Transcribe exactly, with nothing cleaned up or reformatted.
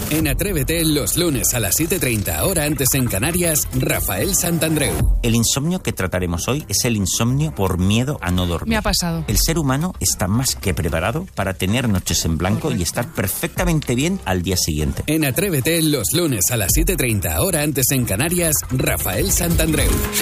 En Atrévete, los lunes a las siete treinta, hora antes en Canarias, Rafael Santandreu. El insomnio que trataremos hoy es el insomnio por miedo a no dormir. Me ha pasado. El ser humano está más que preparado para tener noches en blanco Correcto. Y estar perfectamente bien al día siguiente. En Atrévete, los lunes a las siete treinta, hora antes en Canarias, Rafael Santandreu.